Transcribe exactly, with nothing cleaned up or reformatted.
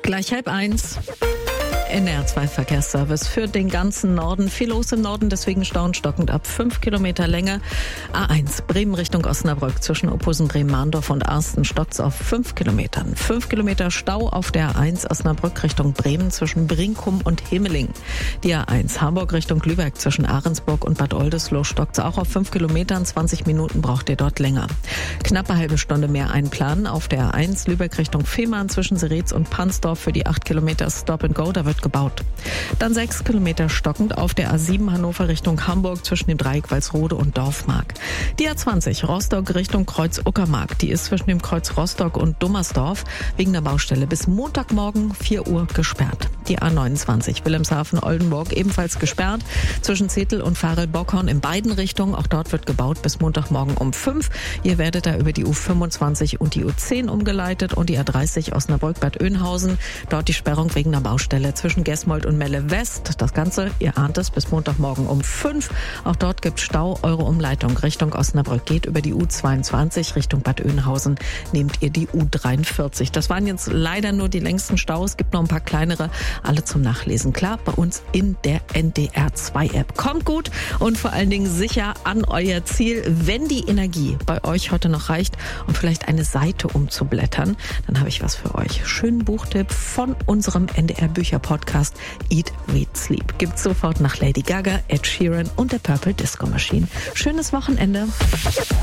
Gleich halb eins. N R zwei Verkehrsservice für den ganzen Norden. Viel los im Norden, deswegen Stau stockend ab fünf Kilometer Länge. A eins Bremen Richtung Osnabrück zwischen Opposen Bremen-Mahndorf und Arsten stockt's auf fünf Kilometern. fünf Kilometer Stau auf der A eins Osnabrück Richtung Bremen zwischen Brinkum und Hemeling. Die A eins Hamburg Richtung Lübeck zwischen Ahrensburg und Bad Oldesloe stockt's auch auf fünf Kilometern. zwanzig Minuten braucht ihr dort länger. Knappe halbe Stunde mehr einplanen auf der A eins Lübeck Richtung Fehmarn zwischen Seretz und Pansdorf für die acht Kilometer Stop and Go. Da wird gebaut. Dann sechs Kilometer stockend auf der A sieben Hannover Richtung Hamburg zwischen dem Dreieck Walsrode und Dorfmark. Die A zwanzig Rostock Richtung Kreuz Uckermark. Die ist zwischen dem Kreuz Rostock und Dummersdorf wegen der Baustelle bis Montagmorgen vier Uhr gesperrt. Die A neunundzwanzig Wilhelmshaven-Oldenburg ebenfalls gesperrt zwischen Zetel und Farel-Bockhorn in beiden Richtungen. Auch dort wird gebaut bis Montagmorgen um fünf. Ihr werdet da über die U fünfundzwanzig und die U zehn umgeleitet und die A dreißig Osnabrück-Bad Oeynhausen. Dort die Sperrung wegen der Baustelle zwischen Gesmold und Melle West. Das Ganze, ihr ahnt es, bis Montagmorgen um fünf. Auch dort gibt Stau. Eure Umleitung Richtung Osnabrück geht über die U zweiundzwanzig Richtung Bad Oeynhausen. Nehmt ihr die U dreiundvierzig. Das waren jetzt leider nur die längsten Staus. Es gibt noch ein paar kleinere. Alle zum Nachlesen. Klar, bei uns in der N D R zwei App. Kommt gut und vor allen Dingen sicher an euer Ziel. Wenn die Energie bei euch heute noch reicht, um vielleicht eine Seite umzublättern, dann habe ich was für euch. Schönen Buchtipp von unserem N D R Bücher Podcast Eat, Read, Sleep. Gibt's sofort nach Lady Gaga, Ed Sheeran und der Purple Disco Machine. Schönes Wochenende.